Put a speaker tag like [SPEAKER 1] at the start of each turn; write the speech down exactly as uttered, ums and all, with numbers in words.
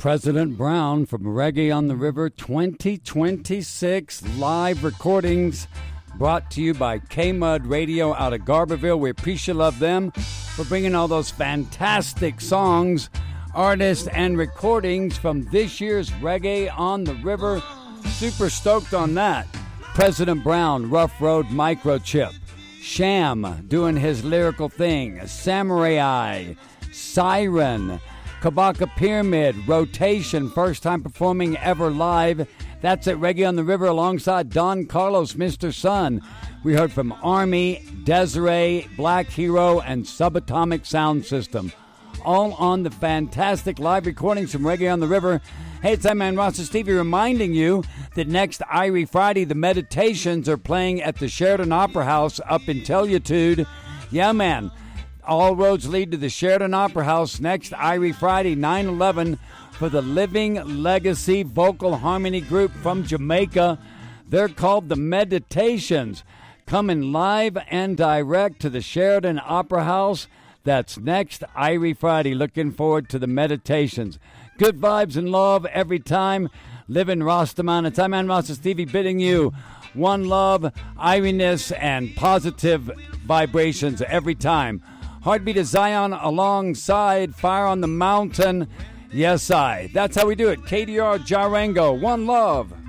[SPEAKER 1] President Brown from Reggae on the River twenty twenty-six live recordings brought to you by K-Mud Radio out of Garberville. We appreciate love them for bringing all those fantastic songs, artists, and recordings from this year's Reggae on the River. Super stoked on that. President Brown, Rough Road Microchip, Sham doing his lyrical thing, Samurai, Siren, Kabaka Pyramid, Rotation, first time performing ever live. That's at Reggae on the River alongside Don Carlos, Mister Sun. We heard from Army, Desiree, Black Hero, and Subatomic Sound System. All on the fantastic live recordings from Reggae on the River. Hey, it's that man, Rasta Stevie, reminding you that next Irie Friday, the Meditations are playing at the Sheridan Opera House up in Telluride. Yeah, man. All roads lead to the Sheridan Opera House next Irie Friday, nine eleven, for the Living Legacy Vocal Harmony Group from Jamaica. They're called the Meditations, coming live and direct to the Sheridan Opera House. That's next Irie Friday. Looking forward to the Meditations. Good vibes and love every time. Living Rastaman. It's I Man Rasta Stevie bidding you one love, Iriness, and positive vibrations every time. Heartbeat of Zion alongside Fire on the Mountain. Yes, I. That's how we do it. K D R Jarango. One love.